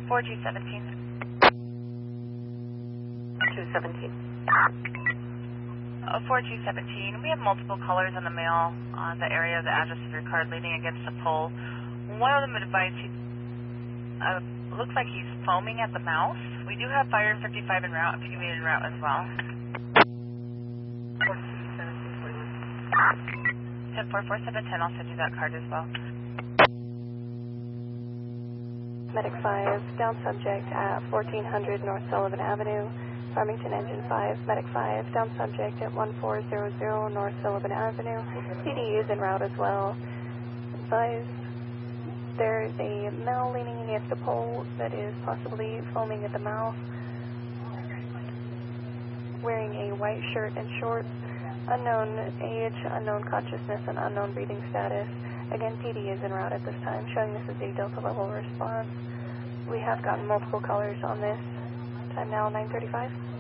4G17. 217. 4G17. We have multiple colors on the mail on the area of the address of your card leaning against the pole. One of them advised he looks like he's foaming at the mouth. We do have Fire 55 en route if you can be en route as well. 10-4-4-7-10, I'll send you that card as well. Medic 5, down subject at 1400 North Sullivan Avenue. Farmington Engine 5, Medic 5, down subject at 1400 North Sullivan Avenue. PD is en route as well. Advise there is a male leaning against a pole that is possibly foaming at the mouth, wearing a white shirt and shorts, unknown age, unknown consciousness, and unknown breathing status. Again, PD is en route at this time, showing this is a Delta level response. We have gotten multiple colors on this. Time now 9:35.